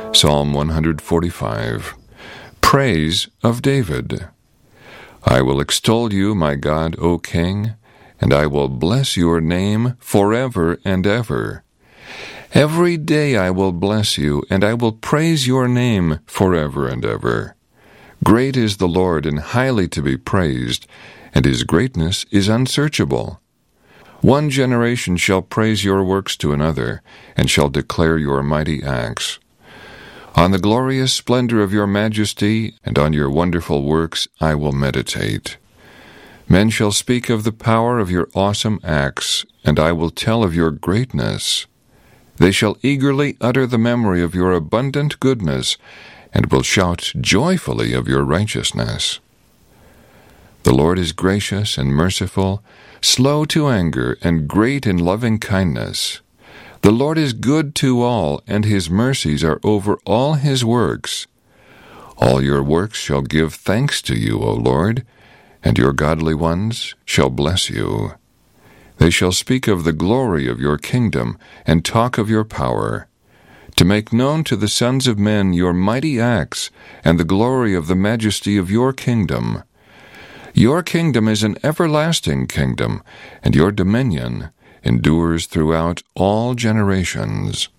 Psalm 145. Praise of David. I will extol you, my God, O King, and I will bless your name forever and ever. Every day I will bless you, and I will praise your name forever and ever. Great is the Lord, and highly to be praised, and his greatness is unsearchable. One generation shall praise your works to another, and shall declare your mighty acts. On the glorious splendor of your majesty, and on your wonderful works I will meditate. Men shall speak of the power of your awesome acts, and I will tell of your greatness. They shall eagerly utter the memory of your abundant goodness, and will shout joyfully of your righteousness. The Lord is gracious and merciful, slow to anger, and great in loving kindness. The Lord is good to all, and his mercies are over all his works. All your works shall give thanks to you, O Lord, and your godly ones shall bless you. They shall speak of the glory of your kingdom, and talk of your power, to make known to the sons of men your mighty acts, and the glory of the majesty of your kingdom. Your kingdom is an everlasting kingdom, and your dominion endures throughout all generations.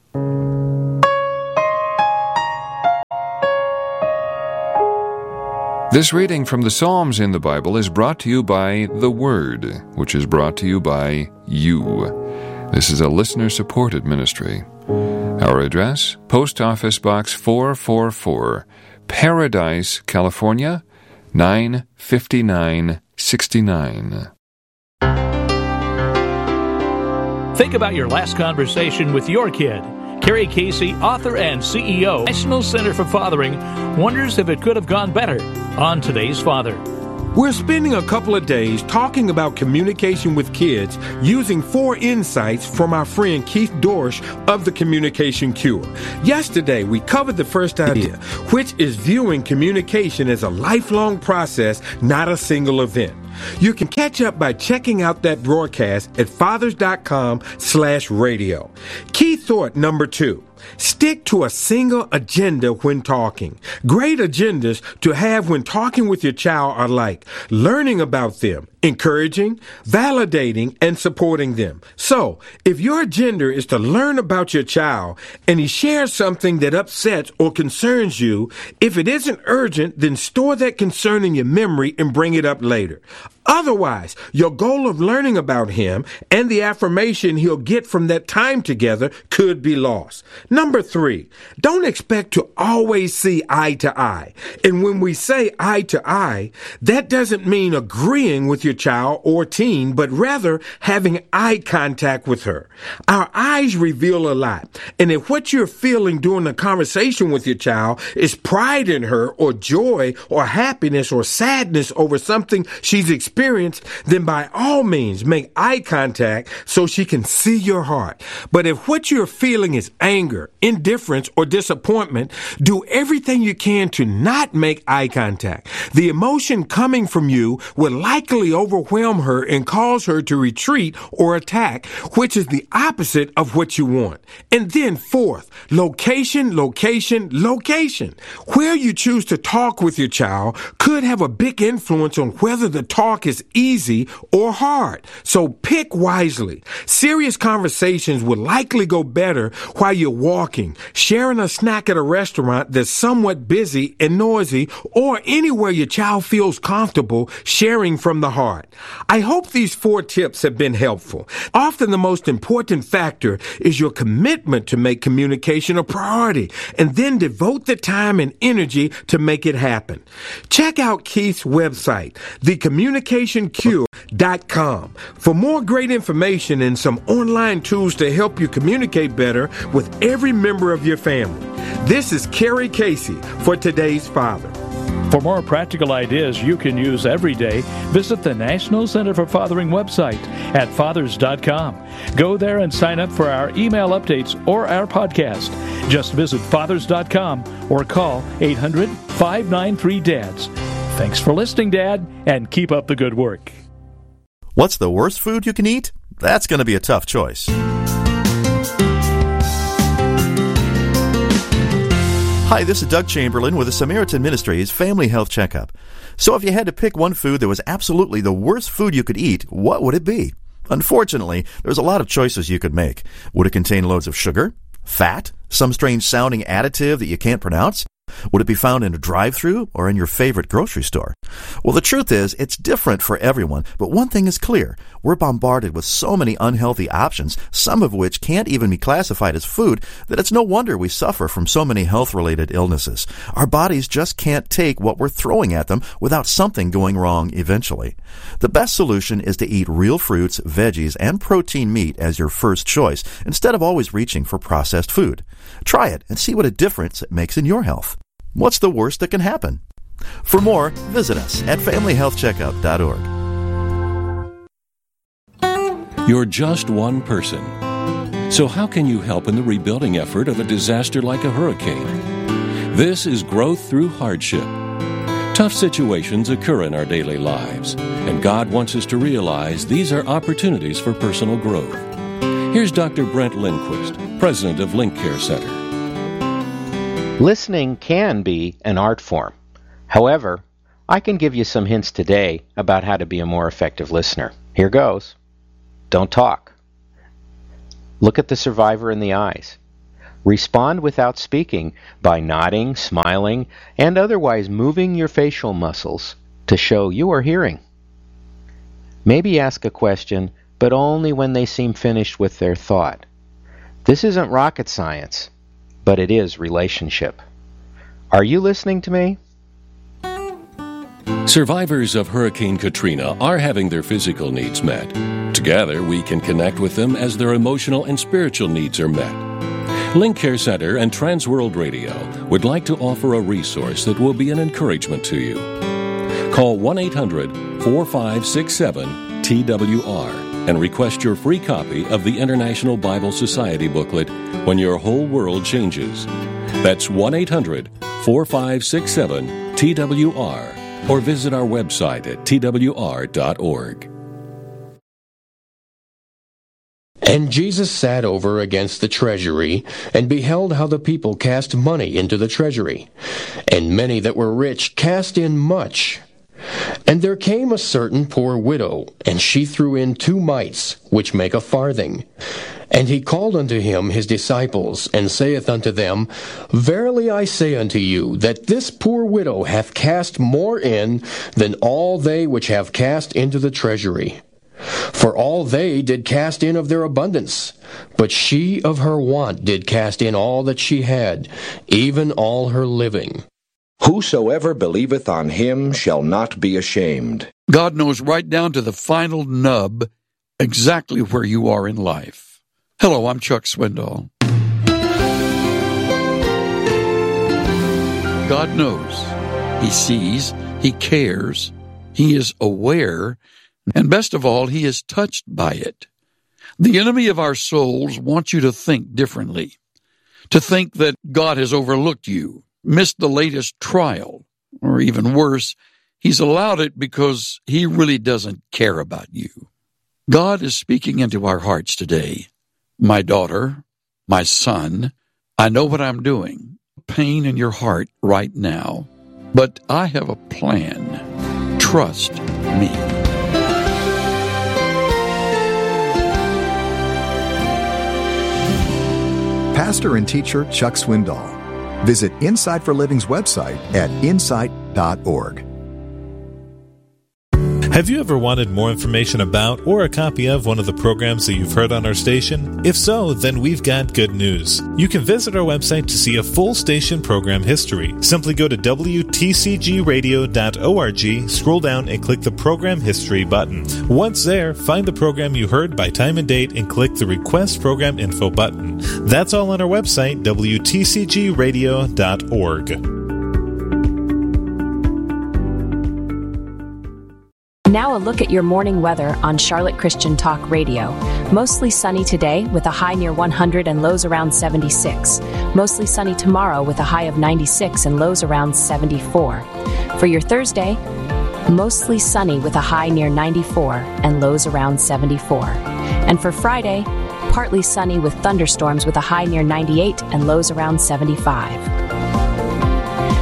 This reading from the Psalms in the Bible is brought to you by The Word, which is brought to you by you. This is a listener-supported ministry. Our address, Post Office Box 444, Paradise, California, 95969. Think about your last conversation with your kid. Carrie Casey, author and CEO, National Center for Fathering, wonders if it could have gone better on Today's Father. We're spending a couple of days talking about communication with kids using 4 insights from our friend Keith Dorsch of The Communication Cure. Yesterday, we covered the first idea, which is viewing communication as a lifelong process, not a single event. You can catch up by checking out that broadcast at fathers.com/radio. Key thought number 2. Stick to a single agenda when talking. Great agendas to have when talking with your child are like learning about them, encouraging, validating, and supporting them. So, if your agenda is to learn about your child and he shares something that upsets or concerns you, if it isn't urgent, then store that concern in your memory and bring it up later. Otherwise, your goal of learning about him and the affirmation he'll get from that time together could be lost. Number 3, don't expect to always see eye to eye. And when we say eye to eye, that doesn't mean agreeing with your child or teen, but rather having eye contact with her. Our eyes reveal a lot. And if what you're feeling during the conversation with your child is pride in her or joy or happiness or sadness over something she's experienced, then by all means make eye contact so she can see your heart. But if what you're feeling is anger, indifference, or disappointment, do everything you can to not make eye contact. The emotion coming from you will likely overwhelm her and cause her to retreat or attack, which is the opposite of what you want. And then 4th, location, location, location. Where you choose to talk with your child could have a big influence on whether the talk is easy or hard. So pick wisely. Serious conversations will likely go better while you're walking, sharing a snack at a restaurant that's somewhat busy and noisy, or anywhere your child feels comfortable sharing from the heart. I hope these 4 tips have been helpful. Often the most important factor is your commitment to make communication a priority, and then devote the time and energy to make it happen. Check out Keith's website, thecommunicationcure.com, for more great information and some online tools to help you communicate better with every member of your family. This is Carrie Casey for Today's Father. For more practical ideas you can use every day, visit the National Center for Fathering website at fathers.com. Go there and sign up for our email updates or our podcast. Just visit fathers.com or call 800-593-DADS. Thanks for listening, Dad, and keep up the good work. What's the worst food you can eat? That's going to be a tough choice. Hi, this is Doug Chamberlain with the Samaritan Ministries Family Health Checkup. So if you had to pick one food that was absolutely the worst food you could eat, what would it be? Unfortunately, there's a lot of choices you could make. Would it contain loads of sugar, fat, some strange sounding additive that you can't pronounce? Would it be found in a drive-thru or in your favorite grocery store? Well, the truth is, it's different for everyone, but one thing is clear. We're bombarded with so many unhealthy options, some of which can't even be classified as food, that it's no wonder we suffer from so many health-related illnesses. Our bodies just can't take what we're throwing at them without something going wrong eventually. The best solution is to eat real fruits, veggies, and protein meat as your first choice, instead of always reaching for processed food. Try it and see what a difference it makes in your health. What's the worst that can happen? For more, visit us at FamilyHealthCheckup.org. You're just one person. So how can you help in the rebuilding effort of a disaster like a hurricane? This is Growth Through Hardship. Tough situations occur in our daily lives, and God wants us to realize these are opportunities for personal growth. Here's Dr. Brent Lindquist, president of Link Care Center. Listening can be an art form. However, I can give you some hints today about how to be a more effective listener. Here goes. Don't talk. Look at the survivor in the eyes. Respond without speaking by nodding, smiling, and otherwise moving your facial muscles to show you are hearing. Maybe ask a question, but only when they seem finished with their thought. This isn't rocket science, but it is relationship. Are you listening to me? Survivors of Hurricane Katrina are having their physical needs met. Together, we can connect with them as their emotional and spiritual needs are met. Link Care Center and Transworld Radio would like to offer a resource that will be an encouragement to you. Call 1-800-4567-TWR and request your free copy of the International Bible Society booklet, When Your Whole World Changes. That's 1-800-4567-TWR, or visit our website at twr.org. And Jesus sat over against the treasury, and beheld how the people cast money into the treasury. And many that were rich cast in much. And there came a certain poor widow, and she threw in 2 mites, which make a farthing. And he called unto him his disciples, and saith unto them, Verily I say unto you, that this poor widow hath cast more in than all they which have cast into the treasury. For all they did cast in of their abundance, but she of her want did cast in all that she had, even all her living. Whosoever believeth on him shall not be ashamed. God knows right down to the final nub exactly where you are in life. Hello, I'm Chuck Swindoll. God knows. He sees, He cares, He is aware, and best of all, He is touched by it. The enemy of our souls wants you to think differently, to think that God has overlooked you, missed the latest trial, or even worse, He's allowed it because He really doesn't care about you. God is speaking into our hearts today. My daughter, my son, I know what I'm doing. Pain in your heart right now, but I have a plan. Trust me. Pastor and teacher Chuck Swindoll. Visit Insight for Living's website at insight.org. Have you ever wanted more information about or a copy of one of the programs that you've heard on our station? If so, then we've got good news. You can visit our website to see a full station program history. Simply go to wtcgradio.org, scroll down and click the Program History button. Once there, find the program you heard by time and date and click the Request Program Info button. That's all on our website, wtcgradio.org. Now a look at your morning weather on Charlotte Christian Talk Radio. Mostly sunny today with a high near 100 and lows around 76. Mostly sunny tomorrow with a high of 96 and lows around 74. For your Thursday, mostly sunny with a high near 94 and lows around 74. And for Friday, partly sunny with thunderstorms with a high near 98 and lows around 75.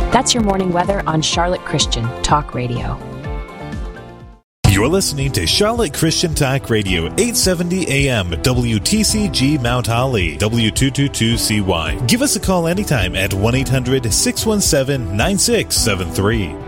That's your morning weather on Charlotte Christian Talk Radio. You're listening to Charlotte Christian Talk Radio, 870 AM, WTCG Mount Holly, W222CY. Give us a call anytime at 1-800-617-9673.